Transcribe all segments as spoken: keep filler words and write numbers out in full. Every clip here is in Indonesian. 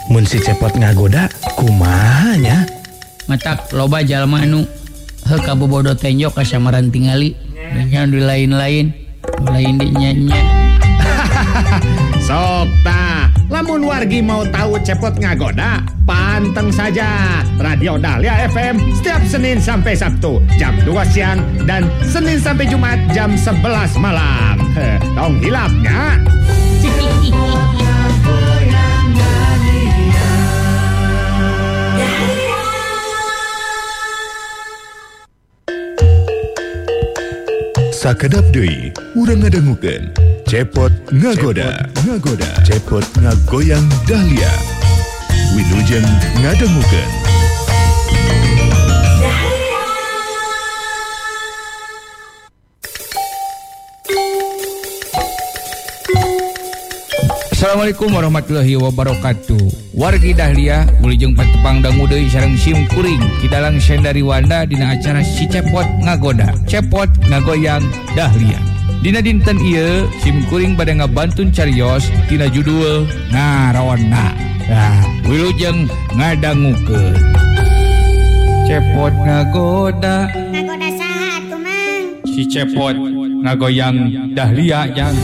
mun si Cepot ngagoda kumahanya matak loba jalma anu heuh kabobodo tenjok ka samaran tingali nya di lain-lain lain di nya-nya sok ta lamun wargi mau tahu Cepot ngagoda panteng saja Radio Dahlia F M setiap Senin sampai Sabtu jam dua siang dan Senin sampai Jumat jam sebelas malam. Heh, tong hilapnya. Sakedap deui urang ngadangukeun Cepot ngagoda ngagoda Cepot ngagoyang Dahlia Wilujeng ngadangukeun Assalamualaikum warahmatullahi wabarakatuh. Wargi Dahlia wilujeng patepang dangu deui sareng sim kuring kidalang sendari Wanda dina acara si Cepot ngagoda Cepot ngagoyang Dahlia. Dina dinten ieu sim kuring bade ngabantun carios tina judul Ngarawna. Nah, wilujeng ngadangukeun Cepot ngagoda ngagoda saha atuh Mang? Si Cepot ngagoyang Dahlia jang.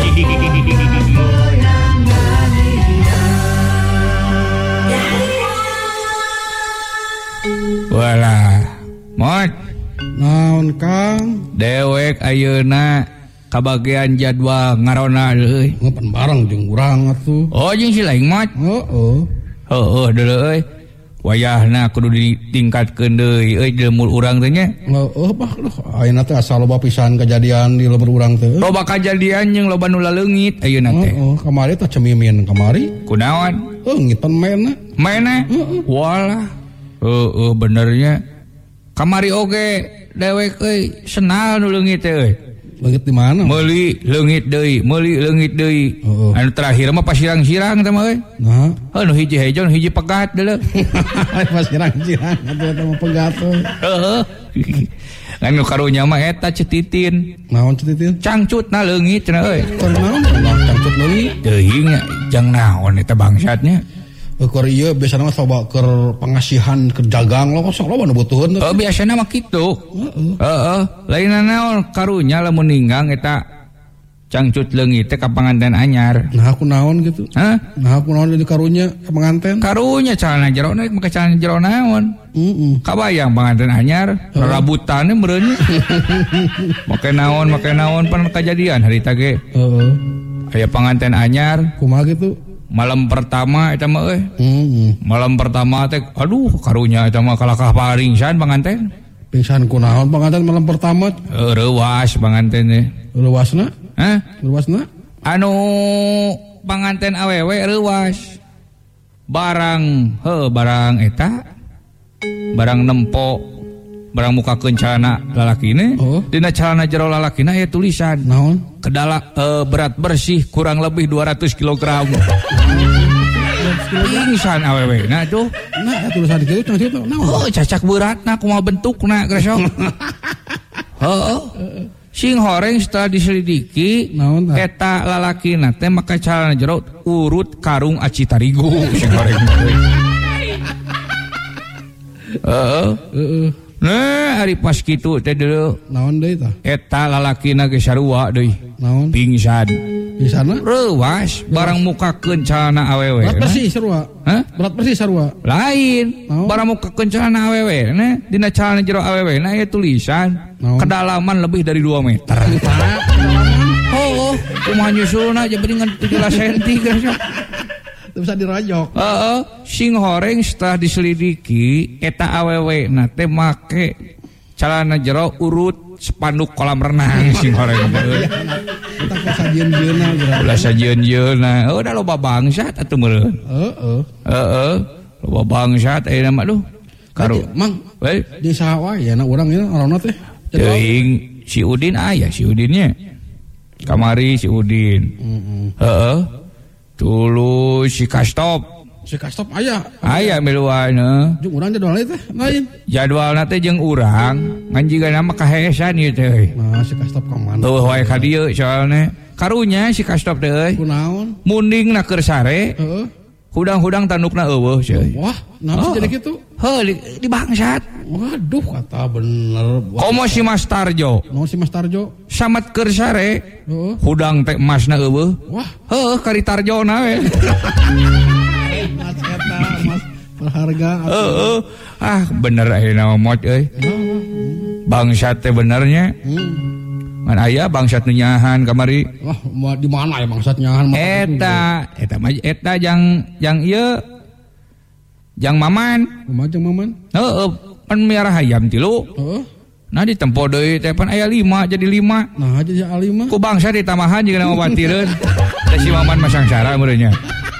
Walah, Mot. Naon Kang? Dewek ayeuna kabagean jadwal ngarona euy. Ngapan bareng jeung urang atuh. Oh, jeung si laing Mot. Heeh. Heueuh deuleu euy. Wayahna kudu ditingkatkeun deui euy di lemur urang teh nya. Heeh, bah loh. Ayeuna teh asal loba pisan kejadian di lemur urang teh. Loba kajadian jeung loba nu laleungit ayeuna teh. Heeh, kamari teh cemimin kamari. Kunaon? Leungit pan mainna. Mainna? Walah. Heeh, benernya. Kamari oge dewek euy senal nu leungit teh euy. Leungit di mana? Meuli leungit deui, meuli leungit deui. Oh, oh. Anu terakhir mah pasirang-sirang teh mah euy. Nah, heuh nu hiji hejo nu hiji pegat deuleu. pasirang-sirang atuh eta mah pegat. Heeh. Ngan nu karunya mah eta cetitin. Naon cetitin? Cangcutna leungit cenah euy. Keur naon? Cangcut leungit. Teuing nya jang naon eta bangsatnya. Keur ieu biasana mah coba keur pangasihan keur dagang lo sok loba nu butuheun. Oh biasana mah kitu. Heeh. Heeh. Lainna naon karunya lamun ninggang eta cangcut leungit teh ka panganten anyar. Nah aku naon gitu. Hah? Nah aku naon jadi karunya ka panganten. Karunya calana jero nek make calana jero naon? Heeh. Kabayang panganten anyar rarabutannya meureun. Make naon make naon pan kejadian harita ge. Heeh. Aya panganten anyar Kumaha gitu? malam pertama eta mah euy. Heeh. Malam pertama teh aduh karunya eta mah kalakah paringsan panganten. Pingsan kunaon panganten malam pertama? Uh, reuwas panganten teh. Leuwasna? Hah? Leuwasna? Anu panganten awewe reuwas. Barang heuh barang eta barang nempo barang muka kencana lalakine. Oh. Dina calana jero lalakina aya tulisan Naon? kedala uh, berat bersih kurang lebih dua ratus kilogram. Pingsan awewe nah tuh. Nah, tulisan kieu cenah kitu naon? Oh, cacak beratna kumaha bentukna gresok. Heeh. Sing horeng setelah diselidiki Naon tah? eta lalakina teh make calana jero urut karung aci tarigu sing horeng. Heeh. Heeh. Nah, ari pas kitu teh deuleu Naon deui tah? eta lalakina ge sarua deui. Naon? Pingsan. Pisanna? Reuwas barang mukakeun calana awewe. Berat bersih sarua. Hah? Berat bersih sarua. Lain, Naon? barang mukakeun calana awewe nah dina calana jero awewe nah aya tulisan Naon? kedalaman lebih dari dua meter. Oh, oh, kumaha nyusulna aja beuringan tujuh belas sentimeter gresok. Teu bisa dirajok. Heeh, sing horeng setelah diselidiki eta awewe na teh make calana jero urut spanduk kolam renang sing horeng teh. Eta kasajieun-jieunna berarti. Ulah sajieun-jieunna. Oh, da loba bangsat atuh meureun. Heeh. Heeh, loba bangsat ayeuna mah duh. Karu. Mang, Wei, di saha wae ya na urang ieu arona teh. teuing si Udin aya si Udinnya. Kamari si Udin. Heeh. Heeh. Tulu si Kastop. Si Kastop aya. Aya miluana. Jeung urang jadwalna teh lain. Jadwalna teh jeung urang ngan jigana mah kaheesan ieu teh. Nah, si Kastop ka mana? Tuh wae ka dieu soalna. Karunya si Kastop teh euy. Kunaon? Mundingna keur sare. Heeh. hudang-hudang tandukna eueuh seuy. Wah, naon Oh. jadi gitu? Heuh di, di bangsat. Waduh, kata bener. Wah, Komo si Mas Tarjo naon si Mas Tarjo? samat keur sare Heeh. hudang teh emasna eueuh. Wah, Heuh kari Tarjona we. Mas eta Mas berharga. Heeh. Ah bener ayeuna mot euy. Bangsat teh benernya. Hmm. Ngan aya bangsat nu nyahan kamari. Wah, mau di mana ya bangsatnya? Eta, eta mah eta jang jang ieu. Jang Maman. Kumajeng Maman? Heeh, pan miara hayam tilu. Heeh. Nah ditempo deui teh pan aya lima jadi lima. Nah, jadi alima. Ku bangsa ditamahan jeung nama batireun. Teh si Maman masang sara meureunnya.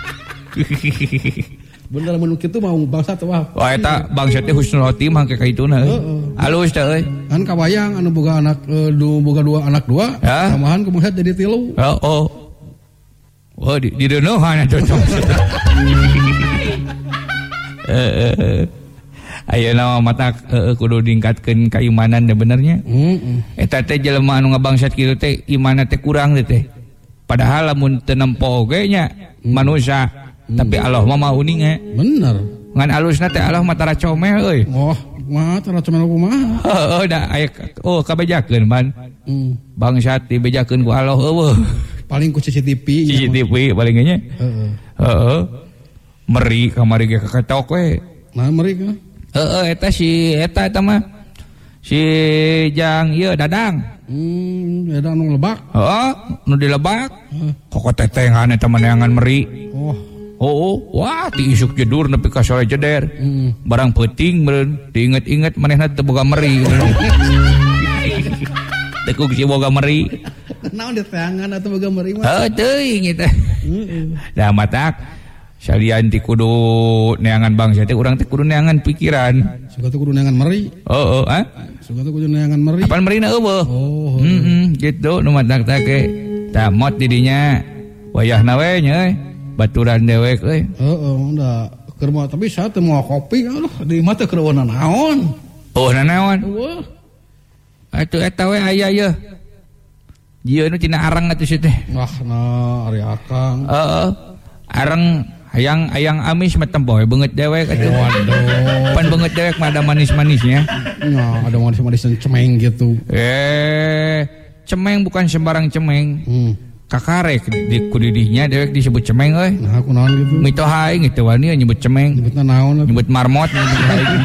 Bener mun kitu mau bangsat wah. Wah eta bangsa teh husnul khotimah ke kaituna. Halus teh euy. Kan kabayang anu boga anak eh, du, boga dua anak dua, Ya. tambahan kumaha jadi tilu. Oh, oh. Oh, di di deueuhan cocok. Eh, ayeuna mah mata uh, kudu ningkatkeun keimanan teh benernya. Heeh. Eta teh jelema anu ngabangsat kieu teh imanna teh kurang teh. Padahal lamun teu nempo oge nya manusia, tapi Allah mah mau uning we. Bener. Ngan alusna teh Allah mah tara comel euy. Oh, mah tara cuma kumaha. Heeh, da aya oh kabejakeun man. Hmm. Bangsat dibejakeun ku Allah eueuh. Paling ku C C T V. C C T V paling nya. Heeh. Heeh. Meri kamari ge kaketok we. Nah, mereka. Heeh eta si eta eta mah si Jang ieu Dadang. Hmm, ada anu lebak. Heeh, nu di Lebak. Kok tetengan eta meneangan meri. Oh. Oh, wah ti isuk jedur nepi ka sore jeder. Hmm. Barang peuting meureun diinget-inget manehna teu boga meri. Teu ku si boga meri. Naon di teangan atau boga meri mah? Heuh teuing eta. Heeh. Da matak salian ti kudu neangan bangsa teh urang teh kudu neangan pikiran. Suka tuh kudu neangan meri. Oh, oh, ah. Suka tuh kudu neangan meri. Apaan merina eueuh? Oh. Heeh, gitu nu matak teh ge. Tah mot didinya wayahna we nya euy. Baturan dewek euy. Heeh, udah keur mah tapi saya teu mau kopi aduh di mah teh keur wana naon. Oh, nanaon? Wah. Atuh eta we aya ieu. Jieu nu tina arang atuh si teh. Wah, nah ari akang. Heeh. Arang hayang hayang amis mah tempo we beungeut dewek atuh. Waduh. Pan beungeut dewek mah ada manis-manisnya. Nah, ada manis-manis yang cemeng gitu. Eh, cemeng bukan sembarang cemeng. Hmm. Kakarek di kudidinya dewek disebut cemeng euy. Nah, aku naon gitu. Mito haing gitu wani nyebut cemeng. Nyebutna naon atuh? Nyebut marmot nyebut haing.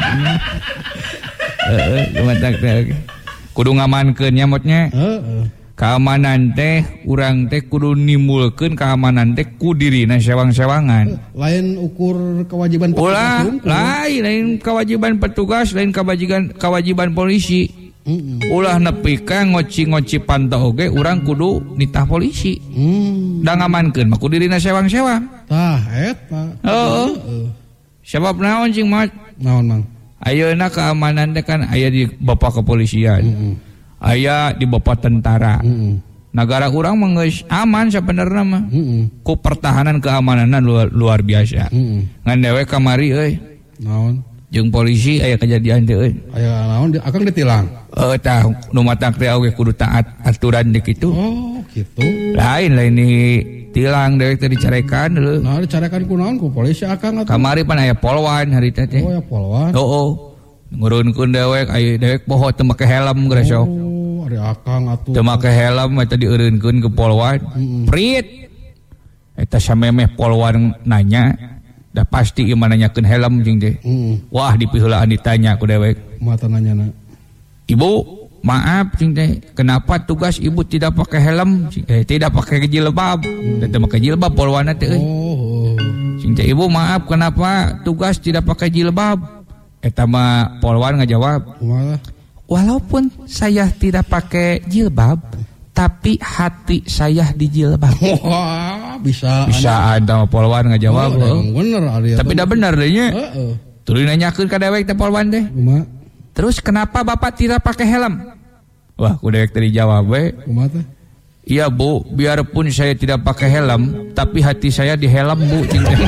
Heeh, lumatak teh. Kudu ngamankeun nya motnya. Heeh. Keamanan teh urang teh kudu nimbulkeun keamanan teh ku dirina sewang-sewangan. Lain ukur kewajiban Ulah, petugas, lain lain kewajiban petugas, lain kewajiban kewajiban polisi. Heeh. Ulah nepi ka ngoci-ngoci pantau oge urang kudu nitah polisi. Hmm. Da ngamankeun mah ku dirina sewang-sewang. Tah eta. Heeh. Heeh. Sebab naon cing mat? Naon, Mang? Ayeuna keamanan teh kan aya di Bapak Kepolisian. Heeh. Aya di Bapak Tentara. Heeh. Negara urang mah geus aman sabenerna mah. Heeh. Ku pertahanan keamananna luar, luar biasa. Heeh. Ngan dewek kamari euy. Naon? Jeung polisi aya kejadian teh euy. Aya naon di akang ditilang. Eh tah nu matak teh oge kudu taat aturan di kitu. Oh, gitu. Lain lain ni tilang dewek teh dicarekan dulu. Nah, dicarekan ku naon ku polisi akang atuh. Kamari pan aya polwan hari teh teh. Oh, ya polwan. Oh, oh. Ngurunkeun dewek aya dewek poho teu make helm geus sok. Oh, ari akang atuh. Teu make helm eta dieureunkeun ke polwan. Prit. Eta samemeh polwan nanya, dah pasti ieu mah nanyakeun helm jeung teh. Heeh. Wah dipiheulaan ditanya ku dewek. Mata nanyana. Ibu, maaf cing teh, kenapa tugas ibu tidak pakai helm? Cing teh, tidak pakai jilbab. Dan teu make jilbab polwana teh euy. Oh. Cing teh, ibu maaf kenapa tugas tidak pakai jilbab? Eta mah polwan ngajawab, Kumaha? walaupun saya tidak pakai jilbab, tapi hati saya di jilbab. Wah, bisa. Bisa ada polwan ngajawab. Oh, oh. yang bener ari Tapi dah benar deh nya. Heeh. Tuluy nanyakeun ka dewek teh polwan teh. Kumaha? Terus kenapa bapak tidak pakai helm? Wah, ku dewek tadi jawab we. Kumaha teh? Iya bu, biarpun saya tidak pakai helm, tapi hati saya di helm bu.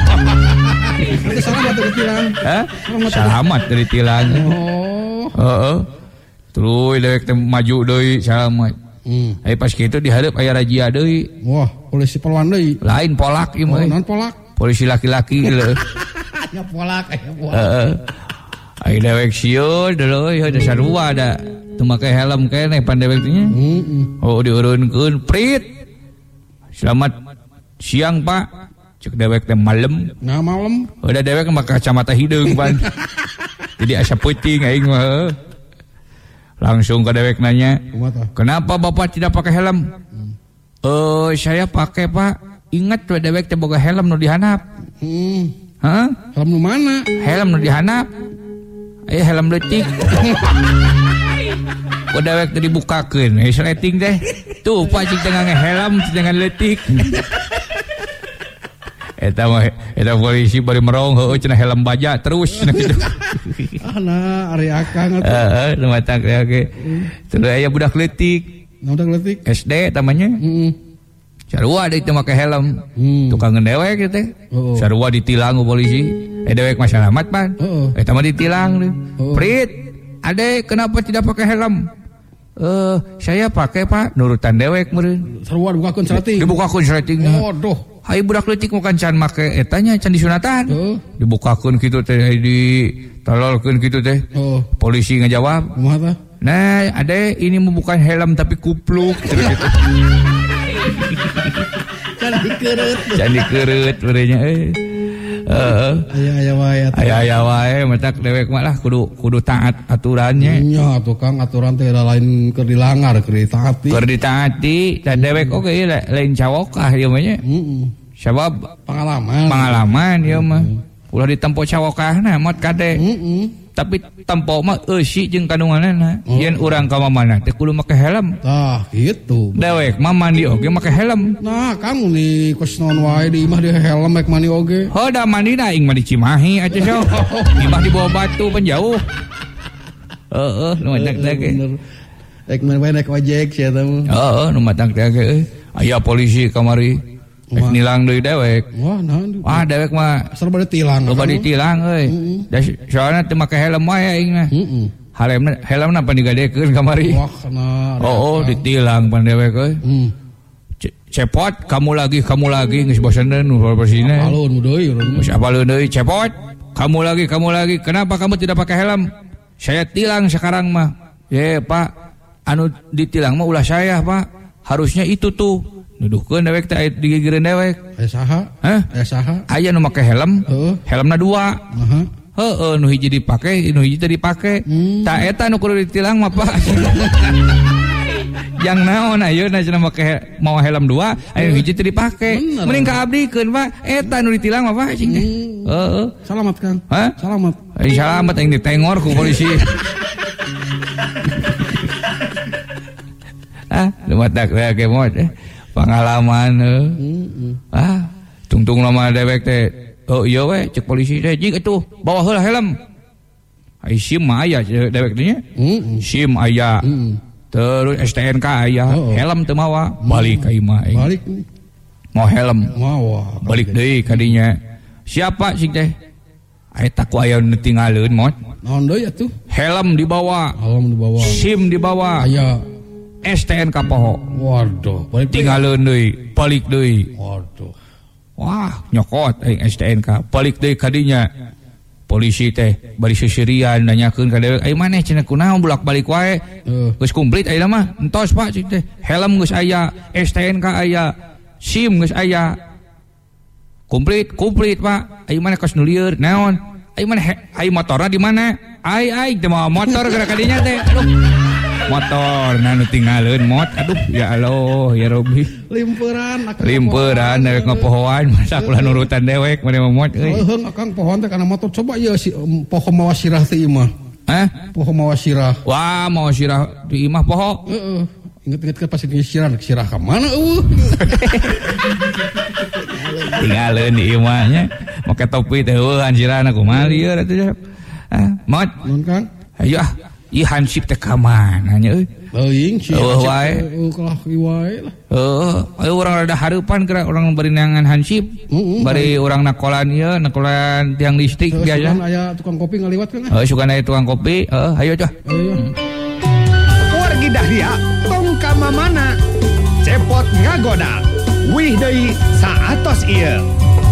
Itu selamat dari tilang. Hah? Selamat dari tilang. Oh. Heeh. Terus dewek teh maju deui selamat. Hmm. Ai pas kitu dihareup aya razia deui. Wah, polisi polwan deui. Lain polak ieu Oh, mah. non polak. polisi laki-laki leuh. Ya polak, ya polak. Heeh. Ai dewek sieun deuleuh ya da sarua da teu make helm keneh pan dewek teh nya. Heeh. Oh diurunkeun prit. Selamat siang Pak. Cek dewek teh malam. Nah malam. Udah dewek make kacamata hideung pan. Jadi asa peuting aing mah. Langsung ke dewek nanya, kenapa bapak tidak pakai helm? Hmm. Uh, saya pakai Pak. Ingat tuh dewek teh boga helm nu dihanap. Hmm. Hah? Helm nu mana? Helm nu dihanap. Eh helm leutik. Ku dewek teh dibukakeun, eh sleting teh. Tuh Pak cik tengah helm dengan leutik. Eta mah eta polisi bari merong heueuh cenah helm baja terus cenah kitu. Ah nah ari akang atuh. Heeh, nu matak teh oge. Terus aya budak leutik. Budak leutik S D tamanya. Heeh. Sarua deui teh make helm. Hmm. Tukang dewek kitu teh. Oh. Sarua ditilang ku polisi. Eh dewek mah salamat pan. Oh. Eta mah ditilang deui. Oh. Prit, ade kenapa tidak pakai helm? Eh, uh, saya pakai Pak. Nurutan dewek meureun. Sarua dibukakeun srating. Dibukakeun sratingna. Waduh. Hai budak leutik bukan can make etanya can disunatan. Oh. Dibukakeun kitu teh di tololkeun kitu teh. Oh. Polisi ngajawab. Kumaha tah? Nah, ade ini mah bukan helm tapi kupluk gitu. Can dikereut. Can dikereut urenya euy. Heeh. Aya aya wae atuh. Aya aya wae matak dewek mah lah kudu kudu taat aturannya. Nya atuh Kang aturan teh lain keur dilanggar keur ditaati. Keur ditaati, da dewek oge lain cawokah ieu mah nya. Heeh. Sabab Pengalaman. Pengalaman ieu mah. Ulah ditempo cawokahna mod kade. Heeh. Tapi tempo mah eusi jeung kandunganna. Oh. Yen urang ka mamana teh kudu make helm. Tah kitu. Dewek mah mandi oge make helm. Nah, Kang ni kos naon wae di imah di helm make mani oge. Hoda mandina aing mah di Cimahi atuh so. Imah di bawah batu pan jauh. Heeh, nu matak teh ge. Ek main wae naik ojek sia teh. Heeh, nu matak teh ge euy. Aya polisi kamari. Ek nilang deui dewek. Wah, nah. Wah, dewek mah serba ditilang. Loba ditilang euy. Da soalna teu make helm wae aing mah. Heeh. Helmna helmna pan digadekeun kamari. Wah, nah. Oh, oh ditilang pan dewek euy. Hmm. Cepot, kamu lagi, kamu lagi geus boseneun nu polosina. Apalun deui urang. Geus apalun deui, cepot. Kamu lagi, kamu lagi. Kenapa kamu tidak pakai helm? Saya tilang sekarang mah. Ye, Pak. Anu ditilang mah ulah saya, Pak. Harusnya itu tuh. Nuduhkeun dewek teh digigireun dewek. Aya saha? Hah? Aya saha? Aya nu make helm. Heeh. Helmna dua. Heeh. Heeh, nu hiji dipake, nu hiji teh dipake. Hmm. Ta eta nu kudu ditilang mah, Pak. Yang naon ayeuna cenah make mau helm dua, aya hiji teh dipake. Mending ka abdikeun, Pak. Eta nu ditilang mah, Pak, cing teh. Heeh. Selamat, Kang. Hah? Selamat. Ai selamat aing ditengor ku polisi. Ah, lumatak we ge mod. Pengalaman heeh. Ah, tungtung lama dewek teh. Oh iya we cek polisi teh jing atuh bawa heula helm. Ai SIM mah aya dewek teh nya. Heeh. SIM aya. Heeh. Terus S T N K aya, oh, oh. Helm teu mawa, balik ka imah aing. Balik. Mau helm. Mawa. Balik deui ka dinya. Siapa sih teh? Eta ku aya nu tinggalkeun mod. Naon deui atuh? Helm dibawa. Helm dibawa. SIM dibawa. Aya. S T N K poho. Waduh, balik tinggalkeun deui, balik deui. Waduh. Wah, nyokot aing S T N K, balik deui ka dinya. Polisi teh bari sisirian nanyakeun ka dewek, "Ai maneh cenah kunaon bolak-balik wae?" Uh. Geus komplit ayeuna mah. Entos Pak cik teh. Helm geus aya, S T N K aya, SIM geus aya. Komplit, komplit Pak. Ai maneh kos nu lieur naon? Ai maneh ai motorna di mana? Ai ai teh mau motor geura ka dinya teh. Aduh. Motor nah nu tinggalkeun mot. Aduh ya Allah ya Robbi. Limperan Limperan dewek ngapohoan masak ulah nurutan dewek mane mot euy. Heuh akang pohon teh kana motor coba ieu si um, poho mawa sirah teh imah. Hah? Poho mawa sirah. Wah, mau sirah di imah poho. Heeh. Ingat-ingat ke pas ini sirah sirah ka mana eueuh. Tinggalkeun di imahnya make topi teh heueuhan sirahna kumaha lieur atuh. Ah, mot. Nun Kang? Ayo ah. Ih hansip teh ka mana nya euy? Teuing si wae. Ulah wae lah. Heeh, urang rada hareupan kira urang bari neangan hansip. Bari urang nakolan ieu, nakolan tiang listrik biasa. Sugan aya tukang kopi ngaliwat kan? Heeh, sugan aya tukang kopi. Heeh, ayo dah. Ayo. Wargi Dahlia tong ka mamana. Cepot ngagoda. Wih deui saatos ieu.